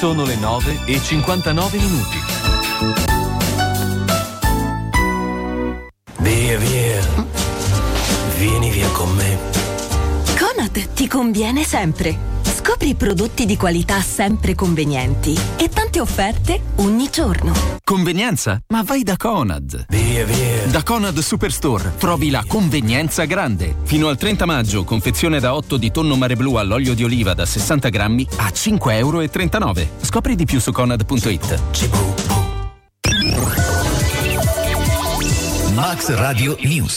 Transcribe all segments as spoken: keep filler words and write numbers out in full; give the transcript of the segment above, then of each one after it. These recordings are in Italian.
Sono le nove e cinquantanove minuti. Via, via. Vieni via con me. Conad ti conviene sempre. Scopri prodotti di qualità sempre convenienti e tante offerte ogni giorno. Convenienza? Ma vai da Conad. Via, via. Da Conad Superstore trovi la convenienza grande. Fino al trenta maggio, confezione da otto di tonno mare blu all'olio di oliva da sessanta grammi a cinque e trentanove euro. Scopri di più su conad punto it. Max Radio News.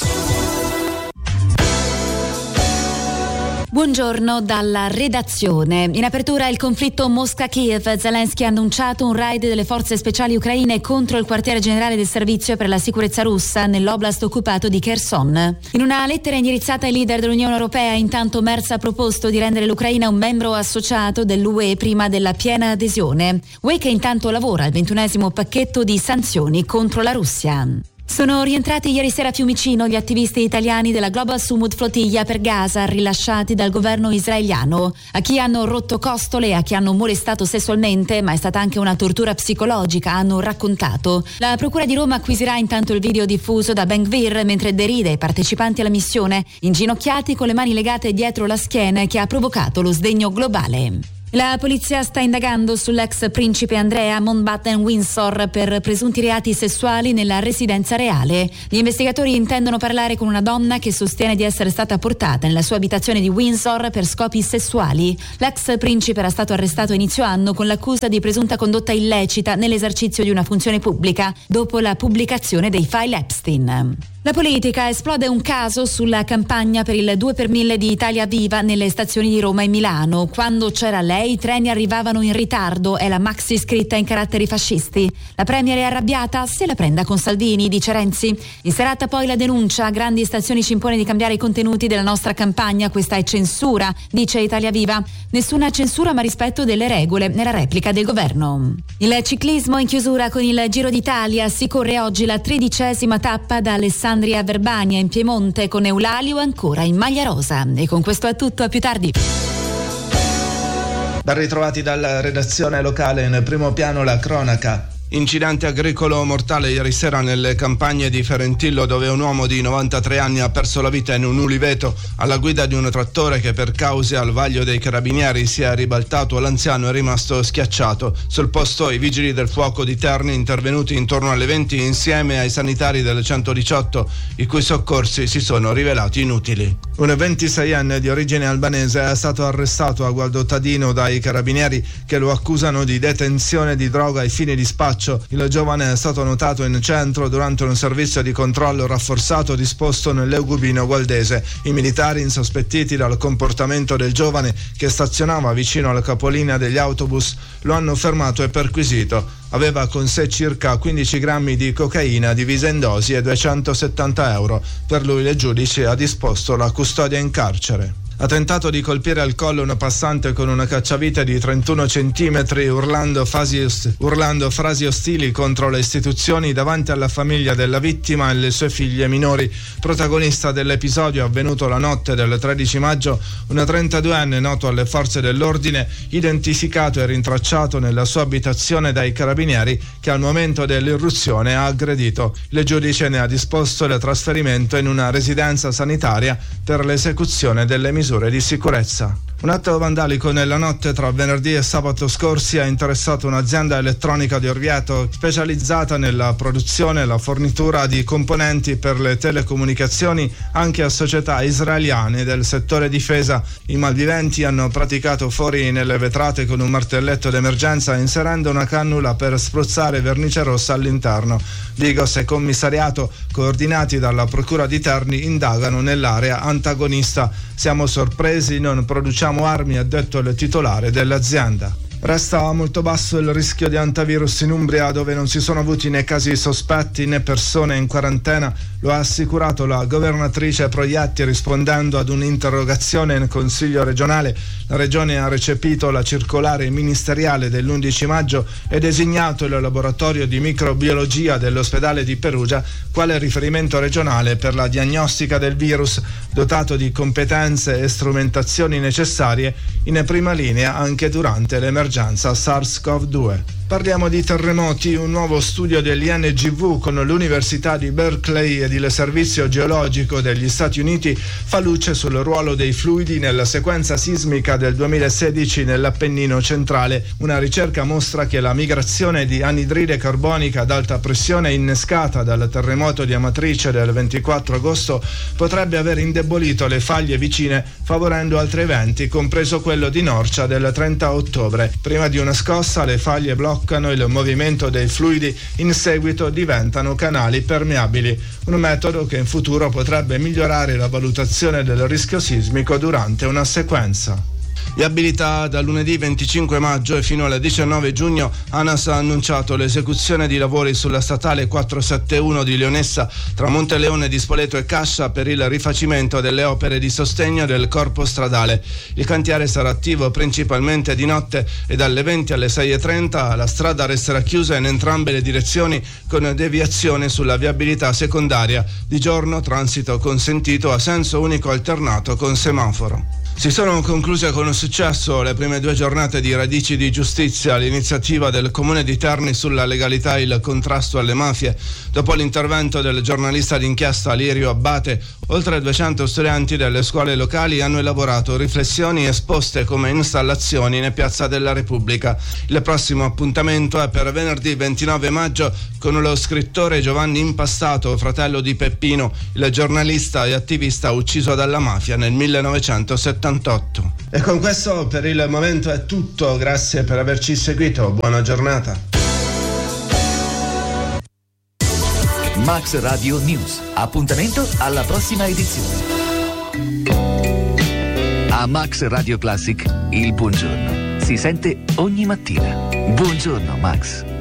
Buongiorno dalla redazione. In apertura il conflitto Mosca-Kiev. Zelensky ha annunciato un raid delle forze speciali ucraine contro il quartiere generale del servizio per la sicurezza russa nell'oblast occupato di Kherson. In una lettera indirizzata ai leader dell'Unione Europea, intanto Merz ha proposto di rendere l'Ucraina un membro associato dell'U E prima della piena adesione. U E che intanto lavora al ventunesimo pacchetto di sanzioni contro la Russia. Sono rientrati ieri sera a Fiumicino gli attivisti italiani della Global Sumud Flottiglia per Gaza, rilasciati dal governo israeliano. A chi hanno rotto costole e a chi hanno molestato sessualmente, ma è stata anche una tortura psicologica, hanno raccontato. La Procura di Roma acquisirà intanto il video diffuso da Ben Gvir mentre deride i partecipanti alla missione, inginocchiati con le mani legate dietro la schiena, che ha provocato lo sdegno globale. La polizia sta indagando sull'ex principe Andrea Mountbatten-Windsor per presunti reati sessuali nella residenza reale. Gli investigatori intendono parlare con una donna che sostiene di essere stata portata nella sua abitazione di Windsor per scopi sessuali. L'ex principe era stato arrestato a inizio anno con l'accusa di presunta condotta illecita nell'esercizio di una funzione pubblica dopo la pubblicazione dei file Epstein. La politica: esplode un caso sulla campagna per il due per mille di Italia Viva nelle stazioni di Roma e Milano. Quando c'era lei i treni arrivavano in ritardo, è la maxi scritta in caratteri fascisti. La premier è arrabbiata? Se la prenda con Salvini, dice Renzi. In serata poi la denuncia: Grandi Stazioni ci impone di cambiare i contenuti della nostra campagna, questa è censura, dice Italia Viva. Nessuna censura ma rispetto delle regole, nella replica del governo. Il ciclismo in chiusura con il Giro d'Italia. Si corre oggi la tredicesima tappa da Alessandria a Verbania in Piemonte con Eulalio ancora in maglia rosa. E con questo è tutto, a più tardi. Ben ritrovati dalla redazione locale. In primo piano la cronaca. Incidente agricolo mortale ieri sera nelle campagne di Ferentillo, dove un uomo di novantatré anni ha perso la vita in un uliveto alla guida di un trattore che per cause al vaglio dei carabinieri si è ribaltato. L'anziano è rimasto schiacciato. Sul posto i vigili del fuoco di Terni, intervenuti intorno alle venti insieme ai sanitari del centodiciotto, i cui soccorsi si sono rivelati inutili. Un ventiseienne di origine albanese è stato arrestato a Gualdottadino dai carabinieri, che lo accusano di detenzione di droga ai fini di spaccio. Il giovane è stato notato in centro durante un servizio di controllo rafforzato disposto nell'Eugubino gualdese. I militari, insospettiti dal comportamento del giovane che stazionava vicino alla capolinea degli autobus, lo hanno fermato e perquisito. Aveva con sé circa quindici grammi di cocaina divisa in dosi e duecentosettanta euro. Per lui il giudice ha disposto la custodia in carcere. Ha tentato di colpire al collo una passante con una cacciavite di trentuno centimetri, urlando, fasi, urlando frasi ostili contro le istituzioni davanti alla famiglia della vittima e le sue figlie minori. Protagonista dell'episodio avvenuto la notte del tredici maggio, una trentaduenne noto alle forze dell'ordine, identificato e rintracciato nella sua abitazione dai carabinieri, che al momento dell'irruzione ha aggredito. Il giudice ne ha disposto il trasferimento in una residenza sanitaria per l'esecuzione delle misure di sicurezza. Un atto vandalico nella notte tra venerdì e sabato scorsi ha interessato un'azienda elettronica di Orvieto specializzata nella produzione e la fornitura di componenti per le telecomunicazioni anche a società israeliane del settore difesa. I malviventi hanno praticato fori nelle vetrate con un martelletto d'emergenza, inserendo una cannula per spruzzare vernice rossa all'interno. Digos e commissariato, coordinati dalla Procura di Terni, indagano nell'area antagonista. Siamo sorpresi, non produciamo armi, ha detto il titolare dell'azienda. Resta molto basso il rischio di antivirus in Umbria, dove non si sono avuti né casi sospetti né persone in quarantena. Lo ha assicurato la governatrice Proietti rispondendo ad un'interrogazione in Consiglio regionale. La regione ha recepito la circolare ministeriale dell'undici maggio e designato il laboratorio di microbiologia dell'ospedale di Perugia quale riferimento regionale per la diagnostica del virus. dotato di competenze e strumentazioni necessarie in prima linea anche durante l'emergenza SARS-CoV due. Parliamo di terremoti. Un nuovo studio dell'I N G V con l'Università di Berkeley ed il Servizio Geologico degli Stati Uniti fa luce sul ruolo dei fluidi nella sequenza sismica del duemilasedici nell'Appennino centrale. Una ricerca mostra che la migrazione di anidride carbonica ad alta pressione innescata dal terremoto di Amatrice del ventiquattro agosto potrebbe aver indebolito le faglie vicine, favorendo altri eventi, compreso quello di Norcia del trenta ottobre. Prima di una scossa le faglie bloccano il movimento dei fluidi, in seguito diventano canali permeabili, un metodo che in futuro potrebbe migliorare la valutazione del rischio sismico durante una sequenza. Viabilità. Da lunedì venticinque maggio e fino al diciannove giugno ANAS ha annunciato l'esecuzione di lavori sulla statale quattrocentosettantuno di Leonessa tra Monteleone di Spoleto e Cascia per il rifacimento delle opere di sostegno del corpo stradale. Il cantiere sarà attivo principalmente di notte e dalle venti alle sei e trenta la strada resterà chiusa in entrambe le direzioni con deviazione sulla viabilità secondaria. Di giorno transito consentito a senso unico alternato con semaforo. Si sono concluse con successo le prime due giornate di Radici di Giustizia, l'iniziativa del Comune di Terni sulla legalità e il contrasto alle mafie. Dopo l'intervento del giornalista d'inchiesta Lirio Abbate, oltre duecento studenti delle scuole locali hanno elaborato riflessioni esposte come installazioni in Piazza della Repubblica. Il prossimo appuntamento è per venerdì ventinove maggio con lo scrittore Giovanni Impastato, fratello di Peppino, il giornalista e attivista ucciso dalla mafia nel millenovecentosettantotto. E con questo per il momento è tutto, grazie per averci seguito, buona giornata. Max Radio News, appuntamento alla prossima edizione. A Max Radio Classic il buongiorno si sente ogni mattina. Buongiorno Max.